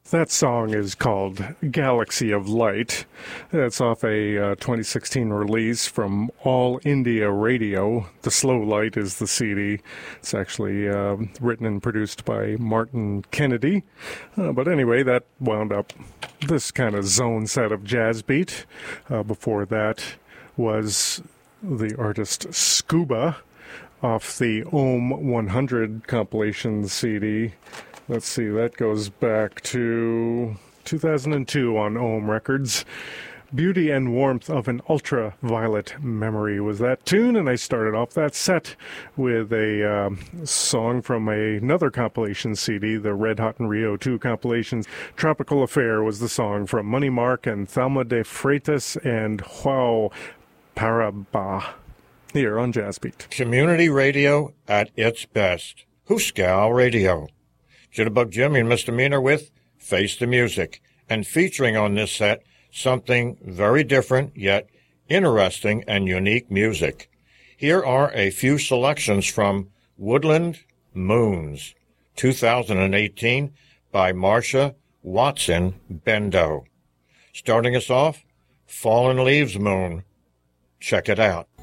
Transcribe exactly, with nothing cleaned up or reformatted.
That song is called Galaxy of Light. It's off a uh, twenty sixteen release from All India Radio. The Slow Light is the C D. It's actually uh, written and produced by Martin Kennedy. Uh, but anyway, that wound up this kind of zone set of jazz beat. Uh, before that was the artist Scuba off the Ohm one hundred compilation C D. Let's see, that goes back to two thousand two on Ohm Records. Beauty and Warmth of an Ultraviolet Memory was that tune, and I started off that set with a uh, song from a, another compilation C D, the Red Hot and Rio two compilations. Tropical Affair was the song from Money Mark and Thelma de Freitas and Joao Paraba here on Jazzbeat. Community radio at its best. Hooskow Radio. Jitterbug Jimmy and Misdemeanor with Face the Music, and featuring on this set something very different yet interesting and unique music. Here are a few selections from Woodland Moons, two thousand eighteen, by Marcia Watson Bendo. Starting us off, Fallen Leaves Moon. Check it out.